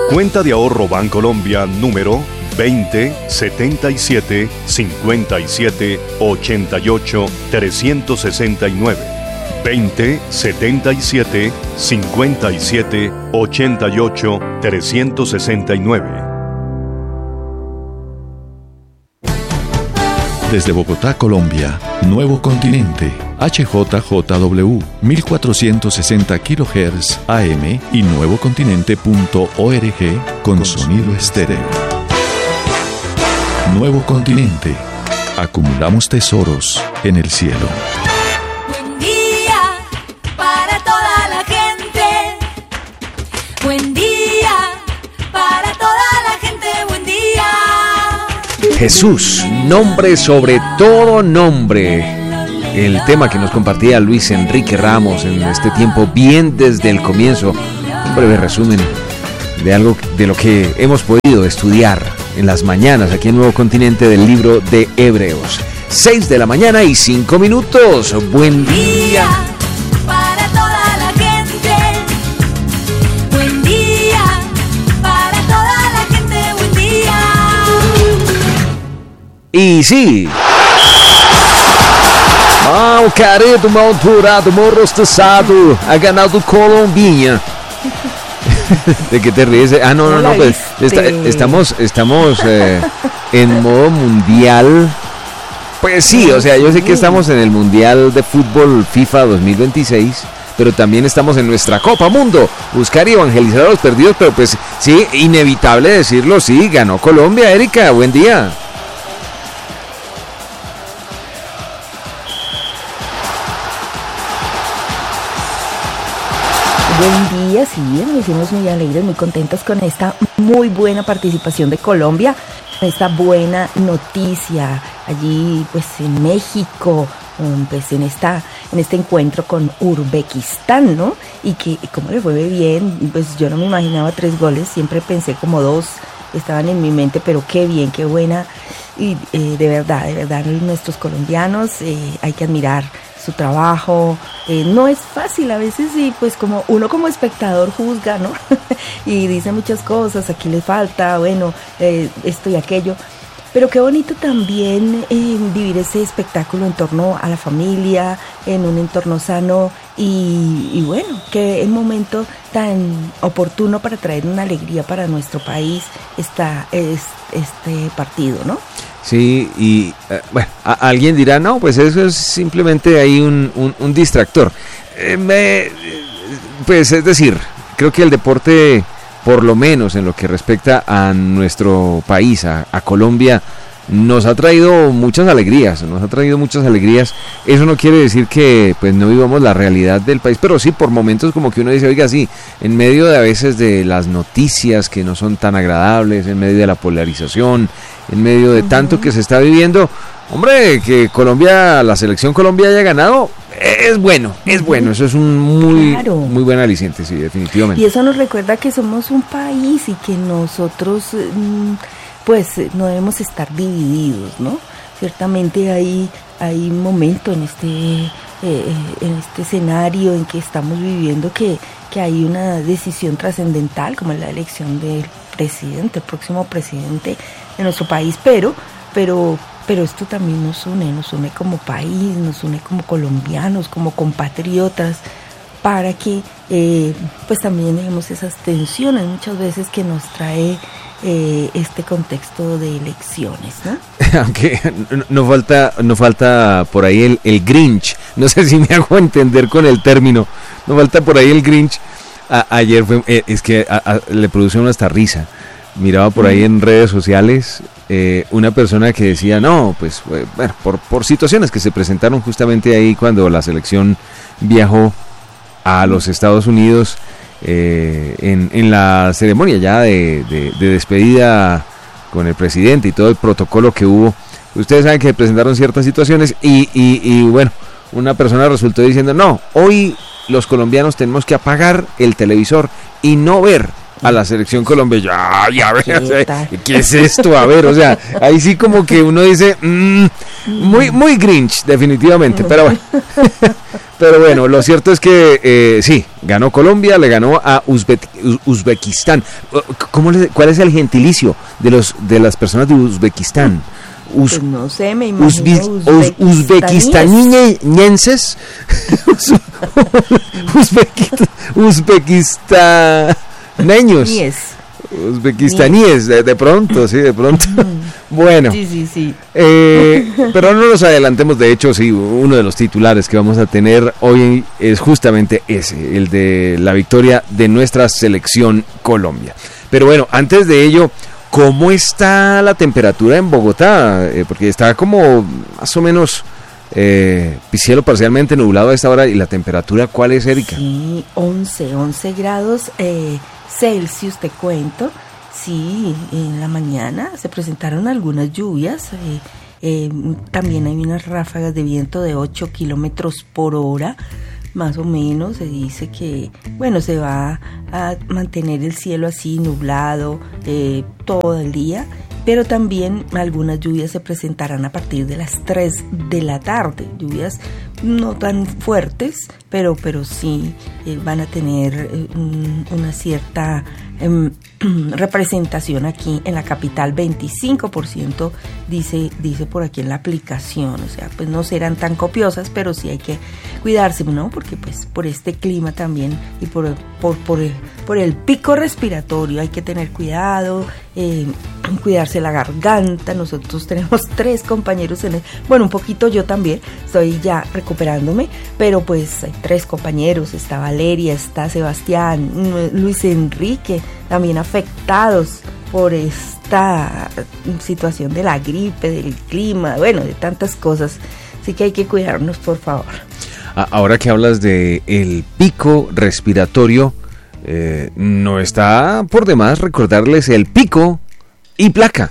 Cuenta de ahorro Bancolombia número 20-77-57-88-369. 20-77-57-88-369. Desde Bogotá, Colombia, Nuevo Continente, HJJW, 1460 kHz AM y nuevocontinente.org con sonido estéreo. Nuevo Continente, acumulamos tesoros en el cielo. Buen día para toda la gente. Buen día para toda la gente. Buen día. Jesús, nombre sobre todo nombre. El tema que nos compartía Luis Enrique Ramos en este tiempo, bien desde el comienzo. Un breve resumen de algo de lo que hemos podido estudiar en las mañanas aquí en Nuevo Continente del libro de Hebreos. 6 de la mañana y 5 minutos. Buen día. Para toda la gente. Buen día para toda la gente. Buen día. Y sí. O careto malturado, morrostezado, ha ganado Colombinha. ¿De qué te ríes? No, pues estamos en modo mundial. Pues sí, o sea, yo sé que estamos en el Mundial de Fútbol FIFA 2026, pero también estamos en nuestra Copa Mundo, buscar y evangelizar a los perdidos, pero pues sí, inevitable decirlo, sí, ganó Colombia. Erika, buen día. Buen día, sí, nos hicimos muy alegres, muy contentos con esta muy buena participación de Colombia, esta buena noticia allí pues en México, pues en este encuentro con Uzbekistán, ¿no? Y que como le fue bien, pues yo no me imaginaba 3 goles, siempre pensé como 2 estaban en mi mente, pero qué bien, qué buena. Y de verdad, nuestros colombianos hay que admirar su trabajo, no es fácil a veces, y pues como uno como espectador juzga, ¿no? Y dice muchas cosas, aquí le falta, bueno, esto y aquello, pero qué bonito también vivir ese espectáculo en torno a la familia, en un entorno sano, y bueno, que el momento tan oportuno para traer una alegría para nuestro país está este partido, ¿no? Sí, y bueno, alguien dirá, no, pues eso es simplemente ahí un distractor. Pues es decir, creo que el deporte, por lo menos en lo que respecta a nuestro país, a Colombia, nos ha traído muchas alegrías. Eso no quiere decir que pues no vivamos la realidad del país, pero sí por momentos como que uno dice, oiga, sí, en medio de a veces de las noticias que no son tan agradables, en medio de la polarización, en medio de tanto que se está viviendo, hombre, que la selección Colombia haya ganado, es bueno, eso es un muy buen aliciente, sí, definitivamente. Y eso nos recuerda que somos un país y que nosotros pues no debemos estar divididos, ¿no? Ciertamente hay un momento en este escenario en que estamos viviendo que hay una decisión trascendental como es la elección del presidente, el próximo presidente de nuestro país, pero esto también nos une como país, nos une como colombianos, como compatriotas, para que pues también dejemos esas tensiones muchas veces que nos trae este contexto de elecciones, ¿no? Aunque no falta por ahí el Grinch, no sé si me hago entender con el término, no falta por ahí el Grinch. Ayer es que le produce una hasta risa, miraba por ahí en redes sociales una persona que decía, no, pues bueno, por situaciones que se presentaron justamente ahí cuando la selección viajó a los Estados Unidos, en la ceremonia ya de despedida con el presidente y todo el protocolo que hubo. Ustedes saben que presentaron ciertas situaciones y bueno, una persona resultó diciendo, no, hoy los colombianos tenemos que apagar el televisor y no ver a la selección Colombia. Ya ver, o sea, ¿qué es esto? A ver, o sea, ahí sí como que uno dice, muy Grinch, definitivamente, pero bueno. Pero bueno, lo cierto es que sí, ganó Colombia, le ganó a Uzbekistán. ¿Cuál es el gentilicio de las personas de Uzbekistán? Pues no sé, me imagino uzbekistaníes. Uzbekistaneños. Uzbekistaníes, de pronto, sí, de pronto. Bueno, sí. Pero no nos adelantemos. De hecho, sí, uno de los titulares que vamos a tener hoy es justamente ese, el de la victoria de nuestra selección Colombia. Pero bueno, antes de ello, ¿cómo está la temperatura en Bogotá? Porque está como más o menos cielo parcialmente nublado a esta hora. ¿Y la temperatura cuál es, Erika? Sí, 11 grados Celsius, te cuento. Sí, en la mañana se presentaron algunas lluvias. También hay unas ráfagas de viento de 8 kilómetros por hora. Más o menos se dice que, bueno, se va a mantener el cielo así nublado todo el día, pero también algunas lluvias se presentarán a partir de las 3 de la tarde, lluvias no tan fuertes, pero sí van a tener una cierta representación aquí en la capital. 25% dice por aquí en la aplicación, o sea, pues no serán tan copiosas, pero sí hay que cuidarse, ¿no? Porque pues por este clima también y por el pico respiratorio hay que tener cuidado, cuidarse la garganta. Nosotros tenemos 3 compañeros bueno, un poquito yo también, estoy ya recuperándome, pero pues hay 3 compañeros, está Valeria, está Sebastián, Luis Enrique, también afectados por esta situación de la gripe, del clima, bueno, de tantas cosas, así que hay que cuidarnos, por favor. Ahora que hablas de el pico respiratorio, no está por demás recordarles el pico y placa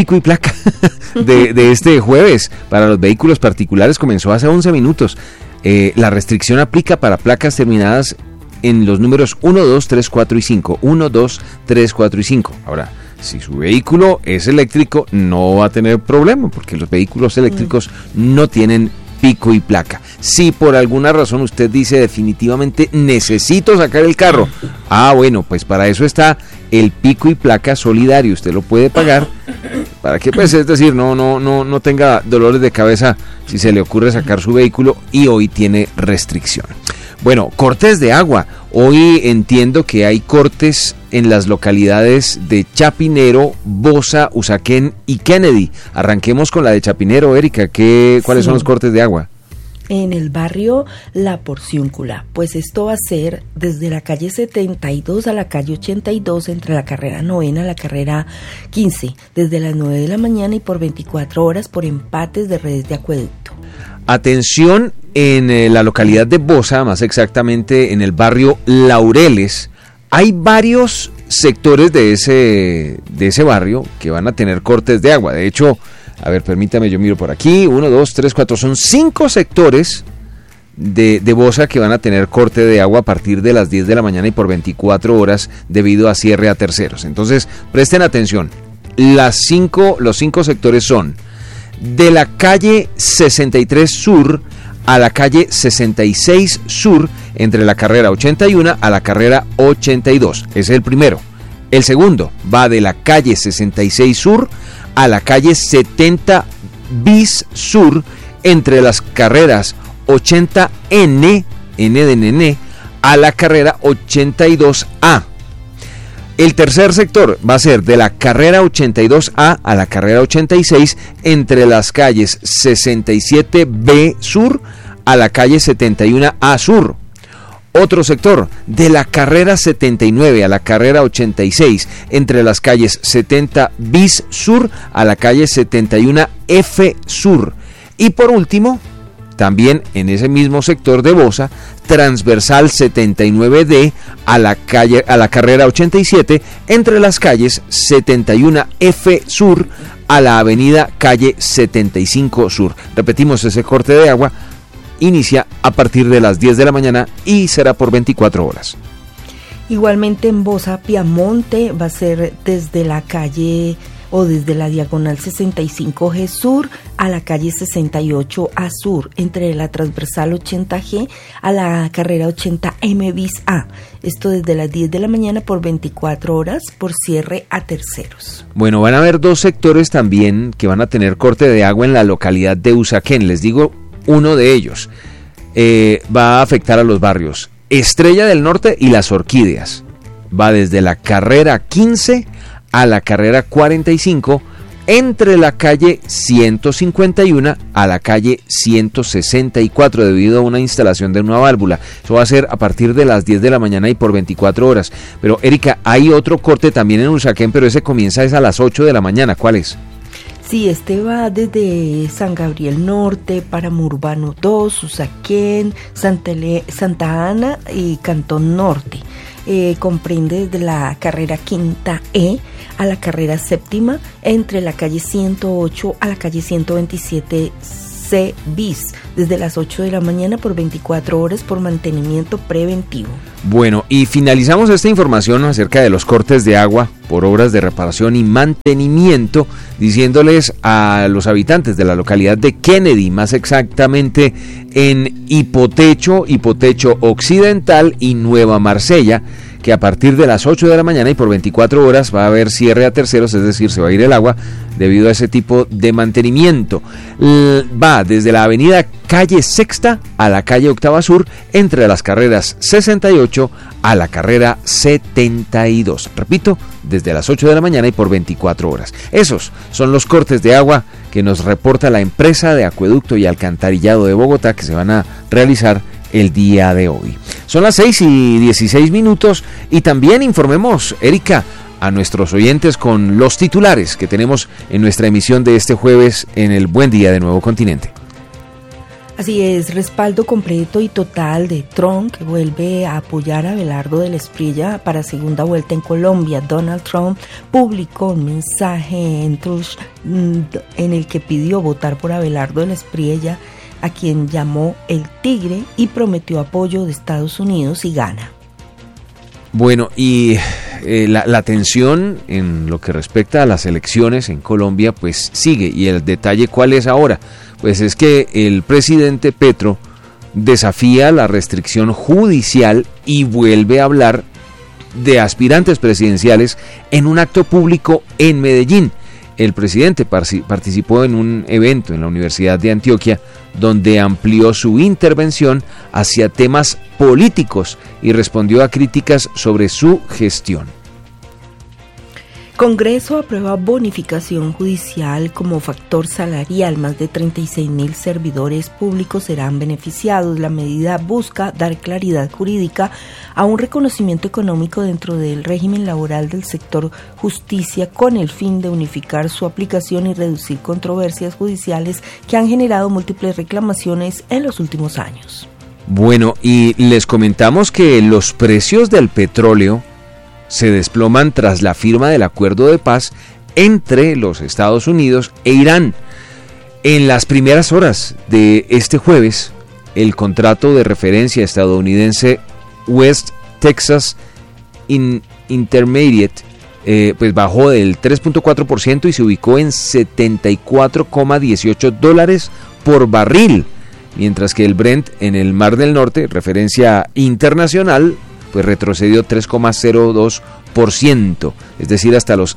de este jueves para los vehículos particulares comenzó hace 11 minutos. La restricción aplica para placas terminadas en los números 1, 2, 3, 4 y 5. 1, 2, 3, 4 y 5. Ahora, si su vehículo es eléctrico, no va a tener problema, porque los vehículos eléctricos no tienen pico y placa. Si por alguna razón usted dice definitivamente necesito sacar el carro, bueno, pues para eso está el pico y placa solidario. Usted lo puede pagar para que, pues, es decir, no tenga dolores de cabeza si se le ocurre sacar su vehículo y hoy tiene restricción. Bueno, cortes de agua. Hoy entiendo que hay cortes en las localidades de Chapinero, Bosa, Usaquén y Kennedy. Arranquemos con la de Chapinero, Erika. ¿Cuáles son los cortes de agua? En el barrio La Porciúncula, pues esto va a ser desde la calle 72 a la calle 82, entre la carrera 9 a la carrera 15, desde las 9 de la mañana y por 24 horas por empates de redes de acueducto. Atención en la localidad de Bosa, más exactamente en el barrio Laureles. Hay varios sectores de ese barrio que van a tener cortes de agua. De hecho, a ver, permítame, yo miro por aquí. 1, 2, 3, 4, son 5 sectores de Bosa que van a tener corte de agua a partir de las 10 de la mañana y por 24 horas debido a cierre a terceros. Entonces, presten atención. Los 5 sectores son de la calle 63 Sur a la calle 66 Sur, entre la carrera 81 a la carrera 82. Ese es el primero. El segundo va de la calle 66 Sur a la calle 70 bis Sur, entre las carreras 80N, N de nene, a la carrera 82A. El tercer sector va a ser de la carrera 82A a la carrera 86, entre las calles 67B Sur a la calle 71A Sur. Otro sector, de la carrera 79 a la carrera 86, entre las calles 70 bis Sur a la calle 71F Sur. Y por último, también en ese mismo sector de Bosa, transversal 79D a la carrera 87, entre las calles 71F Sur a la avenida calle 75 Sur. Repetimos, ese corte de agua inicia a partir de las 10 de la mañana y será por 24 horas. Igualmente en Bosa, Piamonte, va a ser desde la calle o desde la diagonal 65G Sur a la calle 68A Sur, entre la transversal 80G a la carrera 80M bis A. Esto desde las 10 de la mañana por 24 horas por cierre a terceros. Bueno, van a haber dos sectores también que van a tener corte de agua en la localidad de Usaquén. Les digo, uno de ellos va a afectar a los barrios Estrella del Norte y Las Orquídeas. Va desde la carrera 15 a la carrera 45, entre la calle 151 a la calle 164, debido a una instalación de una válvula. Eso va a ser a partir de las 10 de la mañana y por 24 horas. Pero, Erika, hay otro corte también en Usaquén, pero ese comienza a las 8 de la mañana. ¿Cuál es? Sí, este va desde San Gabriel Norte, Páramo Urbano 2, Usaquén, Santa Ana y Cantón Norte. Comprende desde la carrera quinta E a la carrera séptima, entre la calle 108 a la calle 127 C bis, desde las 8 de la mañana por 24 horas por mantenimiento preventivo. Bueno, y finalizamos esta información acerca de los cortes de agua por obras de reparación y mantenimiento, diciéndoles a los habitantes de la localidad de Kennedy, más exactamente en Hipotecho Occidental y Nueva Marsella, que a partir de las 8 de la mañana y por 24 horas va a haber cierre a terceros, es decir, se va a ir el agua debido a ese tipo de mantenimiento. Va desde la avenida Calle Sexta a la calle Octava Sur, entre las carreras 68 a la carrera 72. Repito, desde las 8 de la mañana y por 24 horas. Esos son los cortes de agua que nos reporta la empresa de acueducto y alcantarillado de Bogotá, que se van a realizar el día de hoy. Son las 6:16 y también informemos, Erika, a nuestros oyentes con los titulares que tenemos en nuestra emisión de este jueves en el Buen Día de Nuevo Continente. Así es, respaldo completo y total de Trump, que vuelve a apoyar a Abelardo de la Espriella para segunda vuelta en Colombia. Donald Trump publicó un mensaje en Truth en el que pidió votar por Abelardo de la Espriella, a quien llamó el Tigre, y prometió apoyo de Estados Unidos si gana. Bueno, y la tensión en lo que respecta a las elecciones en Colombia pues sigue, y el detalle ¿cuál es ahora? Pues es que el presidente Petro desafía la restricción judicial y vuelve a hablar de aspirantes presidenciales en un acto público en Medellín. El presidente participó en un evento en la Universidad de Antioquia donde amplió su intervención hacia temas políticos y respondió a críticas sobre su gestión. Congreso aprueba bonificación judicial como factor salarial. Más de 36.000 servidores públicos serán beneficiados. La medida busca dar claridad jurídica a un reconocimiento económico dentro del régimen laboral del sector justicia, con el fin de unificar su aplicación y reducir controversias judiciales que han generado múltiples reclamaciones en los últimos años. Bueno, y les comentamos que los precios del petróleo se desploman tras la firma del acuerdo de paz entre los Estados Unidos e Irán. En las primeras horas de este jueves, el contrato de referencia estadounidense West Texas Intermediate pues bajó del 3.4% y se ubicó en $74,18 por barril, mientras que el Brent en el Mar del Norte, referencia internacional, pues retrocedió 3,02%, es decir, hasta los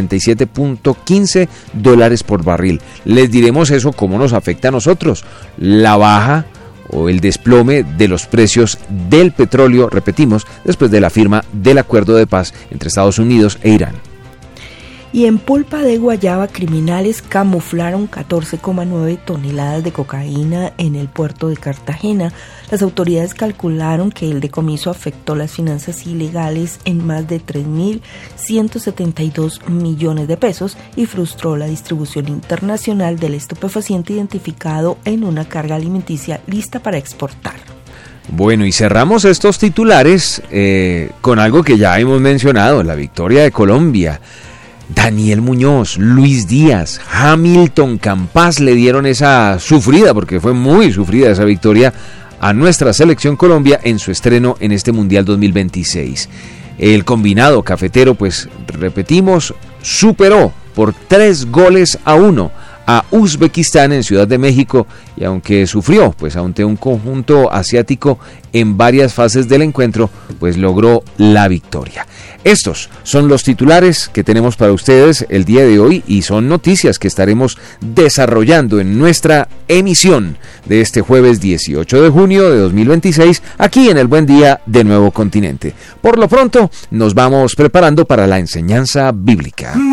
$77.15 por barril. Les diremos eso cómo nos afecta a nosotros, la baja o el desplome de los precios del petróleo, repetimos, después de la firma del acuerdo de paz entre Estados Unidos e Irán. Y en pulpa de guayaba, criminales camuflaron 14,9 toneladas de cocaína en el puerto de Cartagena. Las autoridades calcularon que el decomiso afectó las finanzas ilegales en más de 3.172 millones de pesos y frustró la distribución internacional del estupefaciente identificado en una carga alimenticia lista para exportar. Bueno, y cerramos estos titulares con algo que ya hemos mencionado, la victoria de Colombia. Daniel Muñoz, Luis Díaz, Hamilton Campas le dieron esa sufrida, porque fue muy sufrida esa victoria, a nuestra selección Colombia en su estreno en este Mundial 2026. El combinado cafetero, pues repetimos, superó por 3-1 a Uzbekistán en Ciudad de México, y aunque sufrió pues ante un conjunto asiático en varias fases del encuentro, pues logró la victoria. Estos son los titulares que tenemos para ustedes el día de hoy y son noticias que estaremos desarrollando en nuestra emisión de este jueves 18 de junio de 2026 aquí en el Buen Día de Nuevo Continente. Por lo pronto nos vamos preparando para la enseñanza bíblica.